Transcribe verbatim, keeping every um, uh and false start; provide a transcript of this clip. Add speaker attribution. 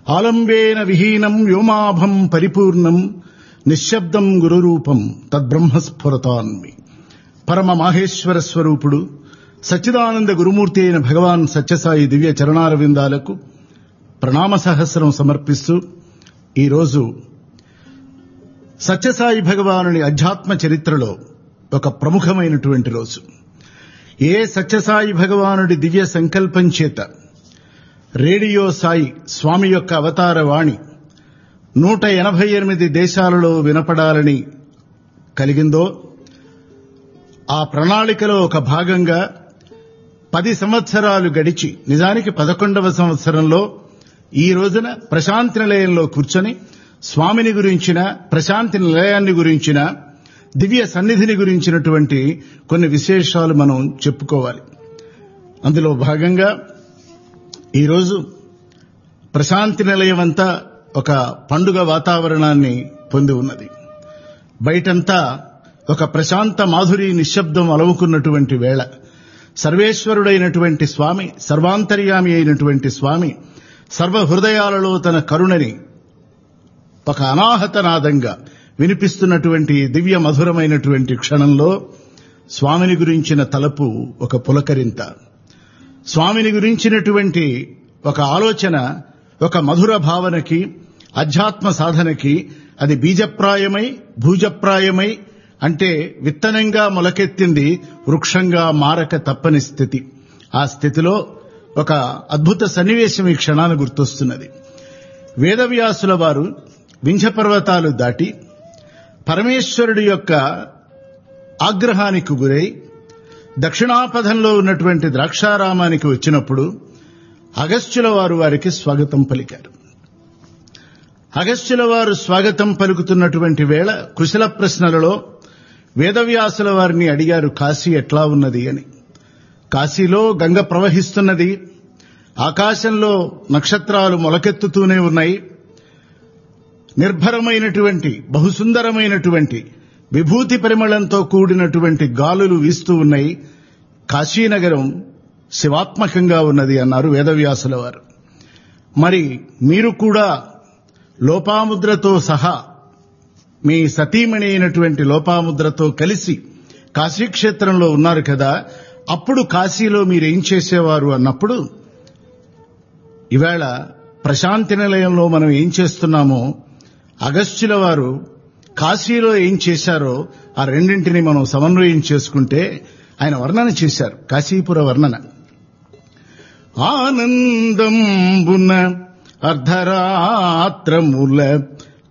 Speaker 1: ఆలంబేన విహీనం వ్యోమాభం పరిపూర్ణం నిశ్శబ్దం గురురూపం తద్బ్రహ్మస్ఫురతాన్మి. పరమ మాహేశ్వర స్వరూపుడు సచ్చిదానంద గురుమూర్తి అయిన భగవాన్ సత్యసాయి దివ్య చరణారవిందాలకు ప్రణామ సహస్రం సమర్పిస్తూ ఈరోజు సత్యసాయి భగవానుని అధ్యాత్మ చరిత్రలో ఒక ప్రముఖమైనటువంటి రోజు. ఏ సత్యసాయి భగవానుడి దివ్య సంకల్పం చేత రేడియో సాయి స్వామి యొక్క అవతార వాణి నూట ఎనభై ఎనిమిది దేశాలలో వినపడాలని కలిగిందో ఆ ప్రణాళికలో ఒక భాగంగా పది సంవత్సరాలు గడిచి నిజానికి పదకొండవ సంవత్సరంలో ఈ రోజున ప్రశాంతి నిలయంలో కూర్చొని స్వామిని గురించిన, ప్రశాంతి నిలయాన్ని గురించిన, దివ్య సన్నిధిని గురించినటువంటి కొన్ని విశేషాలు మనం చెప్పుకోవాలి. అందులో భాగంగా ఈరోజు ప్రశాంతి నిలయం అంతా ఒక పండుగ వాతావరణాన్ని పొంది ఉన్నది. బయటంతా ఒక ప్రశాంత మాధురి నిశ్శబ్దం అలవుకున్నటువంటి వేళ సర్వేశ్వరుడైనటువంటి స్వామి, సర్వాంతర్యామి అయినటువంటి స్వామి సర్వ హృదయాలలో తన కరుణని ఒక అనాహతనాదంగా వినిపిస్తున్నటువంటి దివ్య మధురమైనటువంటి క్షణంలో స్వామిని గురించిన తలపు ఒక పులకరింత, స్వామిని గురించినటువంటి ఒక ఆలోచన, ఒక మధుర భావనకి, అధ్యాత్మ సాధనకి అది బీజప్రాయమై భూజప్రాయమై అంటే విత్తనంగా మొలకెత్తింది వృక్షంగా మారక తప్పని స్థితి. ఆ స్థితిలో ఒక అద్భుత సన్నివేశం ఈ క్షణాన్ని గుర్తొస్తున్నది. వేదవ్యాసుల వారు వింధ్య పర్వతాలు దాటి పరమేశ్వరుడి యొక్క ఆగ్రహానికి గురై దక్షిణాపథంలో ఉన్నటువంటి ద్రాక్షారామానికి వచ్చినప్పుడు అగస్త్యుల వారు వారికి స్వాగతం పలికారు. అగస్త్యుల వారు స్వాగతం పలుకుతున్నటువంటి వేళ కుశల ప్రశ్నలలో వేదవ్యాసుల వారిని అడిగారు, కాశీ ఎట్లా ఉన్నది అని. కాశీలో గంగ ప్రవహిస్తున్నది, ఆకాశంలో నక్షత్రాలు మొలకెత్తుతూనే ఉన్నాయి, నిర్భరమైనటువంటి బహుసుందరమైనటువంటి విభూతి పరిమళంతో కూడినటువంటి గాలులు వీస్తూ ఉన్నాయి, కాశీనగరం శివాత్మకంగా ఉన్నది అన్నారు వేదవ్యాసుల వారు. మరి మీరు కూడా లోపాముద్రతో సహా మీ సతీమణి అయినటువంటి లోపాముద్రతో కలిసి కాశీక్షేత్రంలో ఉన్నారు కదా, అప్పుడు కాశీలో మీరేం చేసేవారు అన్నప్పుడు ఇవాళ ప్రశాంతి నిలయంలో మనం ఏం చేస్తున్నామో అగస్త్యుల వారు కాశీలో ఏం చేశారో ఆ రెండింటిని మనం సమన్వయం చేసుకుంటే ఆయన వర్ణన చేశారు. కాశీపుర వర్ణన. ఆనందంబున అర్ధరాత్రముల